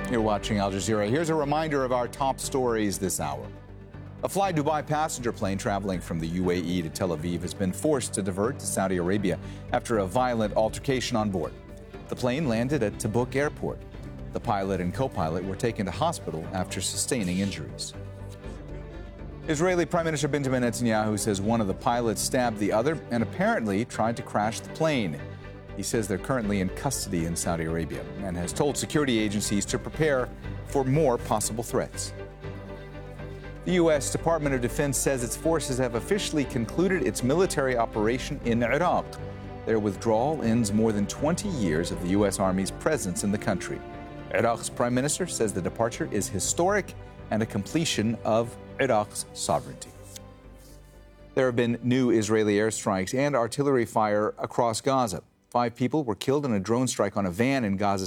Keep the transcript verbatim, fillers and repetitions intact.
You're watching Al Jazeera. Here's a reminder of our top stories this hour. A Fly Dubai passenger plane traveling from the U A E to Tel Aviv has been forced to divert to Saudi Arabia after a violent altercation on board. The plane landed at Tabuk Airport. The pilot and co-pilot were taken to hospital after sustaining injuries. Israeli Prime Minister Benjamin Netanyahu says one of the pilots stabbed the other and apparently tried to crash the plane. He says they're currently in custody in Saudi Arabia and has told security agencies to prepare for more possible threats. The U S Department of Defense says its forces have officially concluded its military operation in Iraq. Their withdrawal ends more than twenty years of the U S Army's presence in the country. Iraq's prime minister says the departure is historic and a completion of Iraq's sovereignty. There have been new Israeli airstrikes and artillery fire across Gaza. Five people were killed in a drone strike on a van in Gaza